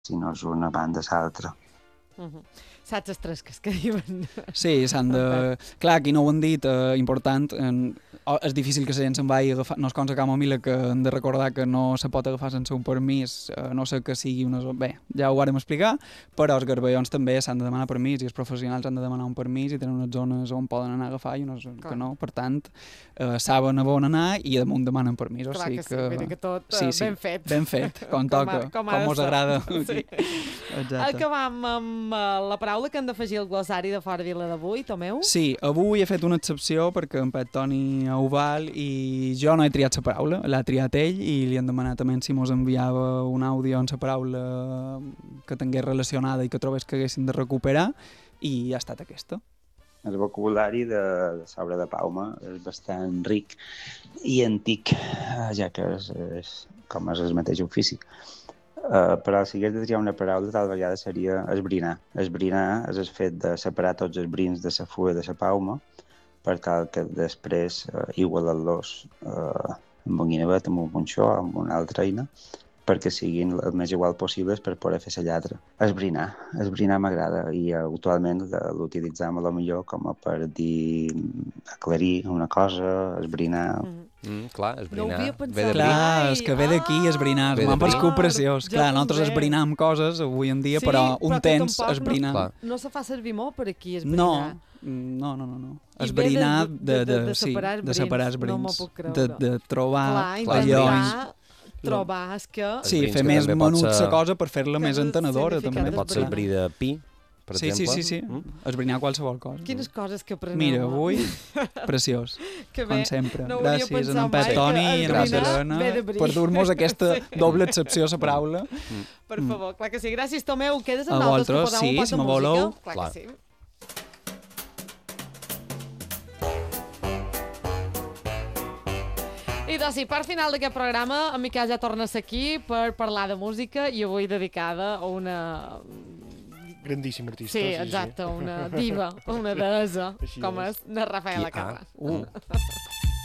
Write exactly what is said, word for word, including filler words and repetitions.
si no és una banda l'altra. Uh-huh. Saps les tresques que diuen? Sí, s'han de... Clar, aquí no ho han dit, eh, important, eh, és difícil que la gent se'n vagi a agafar, no és com la Camomila, que hem de recordar que no se pot agafar sense un permís, eh, no sé que sigui una zona... Bé, ja ho vàrem explicar, però els garballons també s'han de demanar permís i els professionals han de demanar un permís i tenen unes zones on poden anar a agafar i unes que no, per tant, eh, saben a on anar i damunt demanen permís. Clar o sigui que sí, que... que tot uh, sí, sí, ben fet. Ben fet, com, com toca, com, com mos agrada. Sí. Acabam amb uh, la paraula que han d'afegir el glossari de Fora Vila d'avui, Tomeu? Sí, avui he fet una excepció perquè en Pet Toni ho val i jo no he triat la paraula, l'ha triat ell i li han demanat també si mos enviava un àudio amb la paraula que tingués relacionada i que trobés que haguessin de recuperar i ha estat aquesta. El vocabulari de, de Saura de Palma és bastant ric i antic, ja que és, és com és el mateix ofici. Uh, però si hagués de triar una paraula tal vegada seria esbrinar. Esbrinar és el fet de separar tots els brins de la fulla de la palma per tal que després uh, igualar-los uh, amb un guinevet, amb un punxó, amb una altra eina, perquè siguin el més igual possibles per poder fer la lladra. Esbrinar. Esbrinar m'agrada i uh, actualment l'utilitzam a lo millor com a per dir aclarir una cosa, esbrinar... Mm. Mm, clar, esbrinar. No ve de clar, és que ve d'aquí esbrinar. M'han paregut preciós. Jo clar, nosaltres també. esbrinam coses avui en dia, sí, però un però temps esbrinar... No, no se fa servir molt per aquí, esbrinar. No, no, no, no. I Esbrinar de, de, de, de, de, sí, separar els de separar els brins. brins. No m'ho puc creure. De, de trobar clar, allò... intentar trobar és que... Sí, brins fer que més també pot menut ser- la cosa per fer-la Que més és el entenedora. significat També. Pot ser el bri de pi, per sí, exemple. sí, sí, sí. Mm? Esbrinar qualsevol cosa. Quines coses que apreneu. Mira, avui, preciós, que bé, com sempre. no hauria Gràcies a pensat en Pet mai Toni que i a en Gràcies. Helena ve de bri. per dur-nos aquesta Sí. doble excepció a la paraula. Per favor, clar que sí. Gràcies, Tomeu. Quedes A amb nosaltres que vosaltres, posam sí, un pot si de me música? voleu. Clar, Clar. que sí. I doncs sí, per final d'aquest programa, en Miquel ja torna a ser aquí per parlar de música i avui dedicada a una... Grandíssim artista. Sí, exacte, una diva, una deessa, Així com és. és na Rafaela Qui- ah, Carrà. uh.